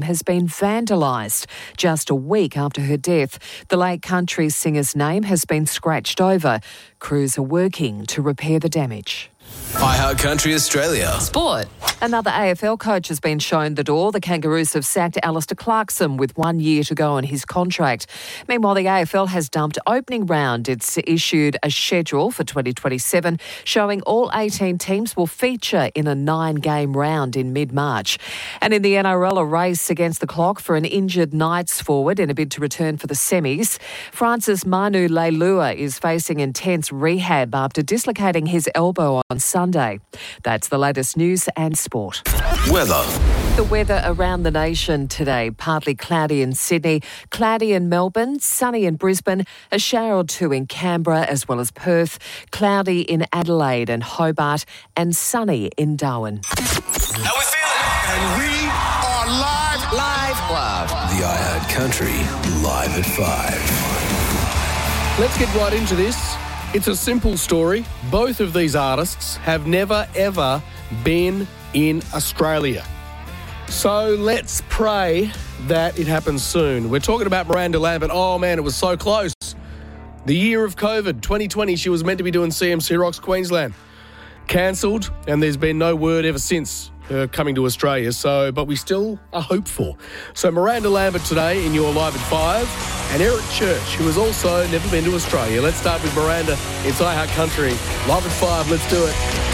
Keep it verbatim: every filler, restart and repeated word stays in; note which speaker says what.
Speaker 1: has been vandalised just a week after her death. The late country singer's name has been scratched over. Crews are working to repair the damage.
Speaker 2: iHeart Country Australia.
Speaker 1: Sport. Another A F L coach has been shown the door. The Kangaroos have sacked Alistair Clarkson with one year to go on his contract. Meanwhile, the A F L has dumped opening round. It's issued a schedule for twenty twenty-seven showing all eighteen teams will feature in a nine-game round in mid-March. And in the N R L, a race against the clock for an injured Knights forward in a bid to return for the semis. Francis Manu Leilua is facing intense rehab after dislocating his elbow on Sunday. That's the latest news and sport.
Speaker 2: Weather.
Speaker 1: The weather around the nation today. Partly cloudy in Sydney, cloudy in Melbourne, sunny in Brisbane, a shower or two in Canberra as well as Perth, cloudy in Adelaide and Hobart, and sunny in Darwin.
Speaker 2: How we feeling?
Speaker 3: And we are live, live, live.
Speaker 2: The iHeart Country Live at five.
Speaker 4: Let's get right into this. It's a simple story. Both of these artists have never, ever been in Australia. So let's pray that it happens soon. We're talking about Miranda Lambert. Oh, man, it was so close. The year of COVID, twenty twenty, she was meant to be doing C M C Rocks Queensland. Cancelled, and there's been no word ever since her coming to Australia. So, but we still are hopeful. So Miranda Lambert today in your Live at five, and Eric Church, who has also never been to Australia. Let's start with Miranda. It's iHeart Country. Live at five, let's do it.